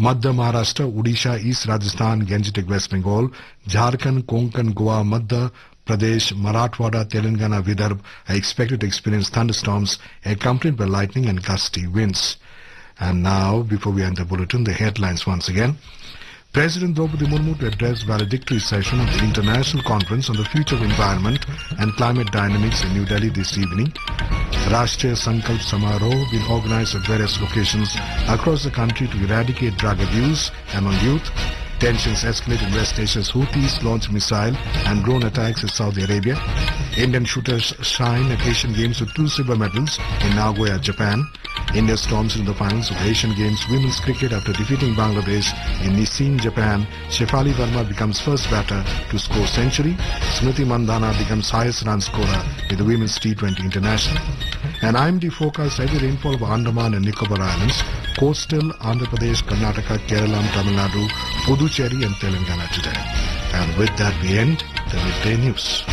Madhya Maharashtra, Odisha, East Rajasthan, Gangetic West Bengal, Jharkhand, Konkan, Goa, Madhya Pradesh, Marathwada, Telangana, Vidarbha are expected to experience thunderstorms accompanied by lightning and gusty winds. And now, before we end the bulletin, the headlines once again. President Draupadi Murmu to address valedictory session of the International Conference on the Future of Environment and Climate Dynamics in New Delhi this evening. Rashtriya Sankalp Samaroh will organize at various locations across the country to eradicate drug abuse among youth. Tensions escalate in West Asia's Houthis launch missile and drone attacks in Saudi Arabia. Indian shooters shine at Asian Games with 2 silver medals in Nagoya, Japan. India storms into the finals of Asian Games Women's Cricket after defeating Bangladesh in Niseen, Japan. Shefali Verma becomes first batter to score century. Smriti Mandhana becomes highest run scorer with the Women's T20 International. And IMD forecasts heavy rainfall of Andaman and Nicobar Islands, coastal Andhra Pradesh, Karnataka, Kerala, Tamil Nadu, Puducherry and Telangana today. And with that we end the midday news.